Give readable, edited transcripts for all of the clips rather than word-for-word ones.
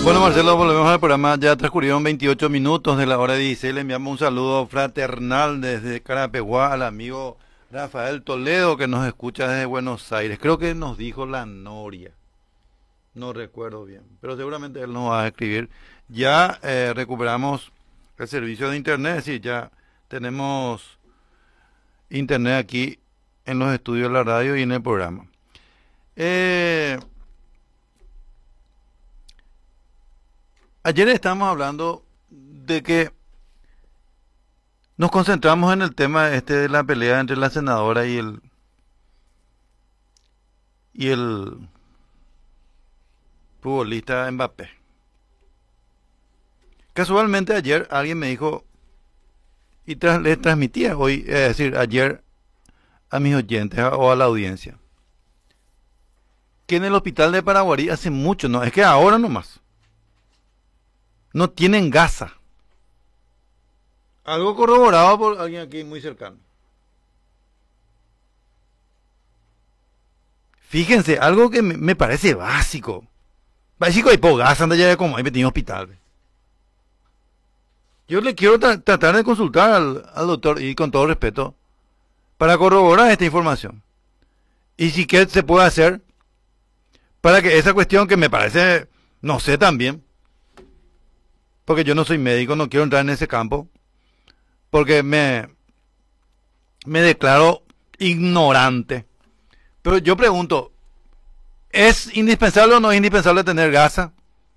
Bueno, Marcelo, volvemos al programa. Ya transcurrieron 28 minutos de la hora 16. Le enviamos un saludo fraternal desde Carapeguá al amigo Rafael Toledo, que nos escucha desde Buenos Aires. Creo que nos dijo La Noria. No recuerdo bien, pero seguramente él nos va a escribir. Ya recuperamos el servicio de internet, sí, ya tenemos internet aquí en los estudios de la radio y en el programa. Ayer estábamos hablando de que nos concentramos en el tema de la pelea entre la senadora y el futbolista Mbappé. Casualmente ayer alguien me dijo y le transmitía hoy, es decir, ayer a mis oyentes o a la audiencia, que en el hospital de Paraguarí hace mucho, no, es que ahora nomás no tienen gasa. Algo corroborado por alguien aquí muy cercano. Fíjense, algo que me parece básico. Básico hay poco gasa, anda ya como hay metido en hospital. Yo le quiero tratar de consultar al doctor, y con todo respeto, para corroborar esta información. Y si qué se puede hacer para que esa cuestión que me parece, no sé también, porque yo no soy médico, no quiero entrar en ese campo, porque me declaro ignorante. Pero yo pregunto, ¿es indispensable o no es indispensable tener gasa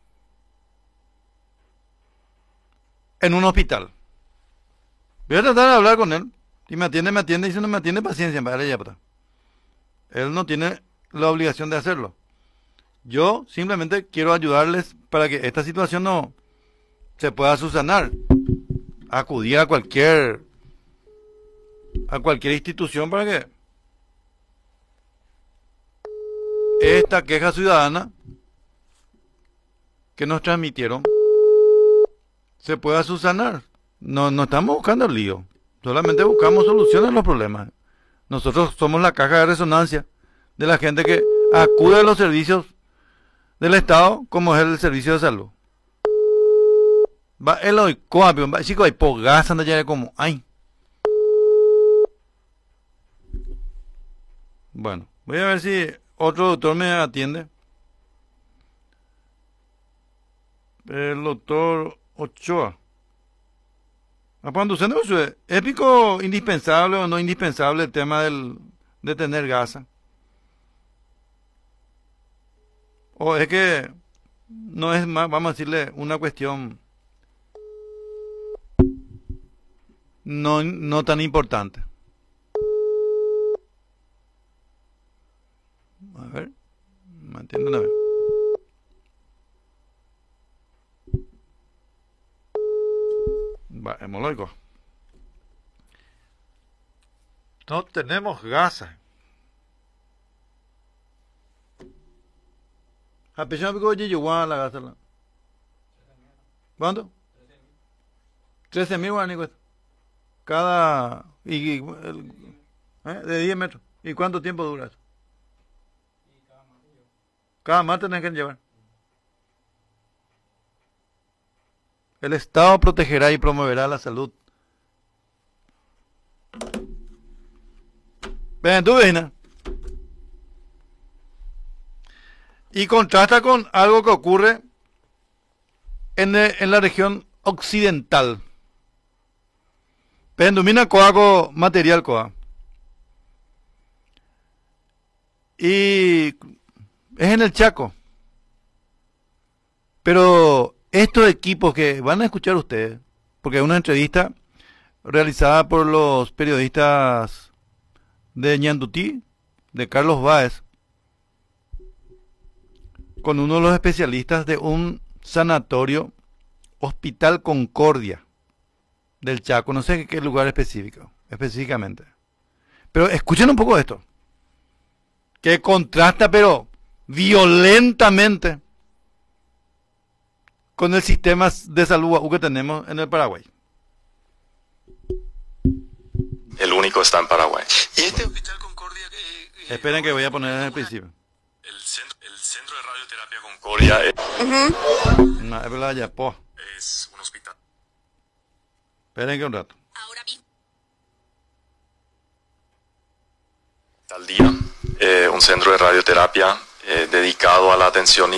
en un hospital? Voy a tratar de hablar con él. Si me atiende, y si no me atiende, paciencia, vale, ya, pues. Él no tiene la obligación de hacerlo. Yo simplemente quiero ayudarles para que esta situación no se pueda subsanar. Acudir a cualquier institución para que esta queja ciudadana que nos transmitieron se pueda subsanar. No estamos buscando el lío, solamente buscamos soluciones a los problemas. Nosotros somos la caja de resonancia de la gente que acude a los servicios del Estado, como es el servicio de salud. Va el hoy coapio, va chico hay pogas anda ya como ay. Bueno, voy a ver si otro doctor me atiende. El doctor Ochoa. Cuando usted no es épico, indispensable o no indispensable el tema de tener gasa. O es que no es más, vamos a decirle, una cuestión no tan importante. A ver, me entienden a ver. Va, hemológico. No tenemos gasa. A pesar de que yo voy a la gasa. ¿Cuánto? 13.000 guaraní cuesta. Cada... de 10 metros. ¿Y cuánto tiempo dura eso? Cada más tenés que llevar. El Estado protegerá y promoverá la salud. Ven, tú vecina. Y contrasta con algo que ocurre en la región occidental. Ven, domina coaco material coa. Y es en el Chaco. Pero estos equipos que van a escuchar ustedes, porque es una entrevista realizada por los periodistas de Ñandutí, de Carlos Báez, con uno de los especialistas de un sanatorio, Hospital Concordia, del Chaco, no sé qué lugar específicamente. Pero escuchen un poco esto, que contrasta pero violentamente con el sistema de salud que tenemos en el Paraguay. El único está en Paraguay. Y este Hospital Concordia... Esperen que voy a poner en el principio. El centro de radioterapia Concordia... Una playa, po. Es un hospital. Esperen que un rato. Al día, un centro de radioterapia dedicado a la atención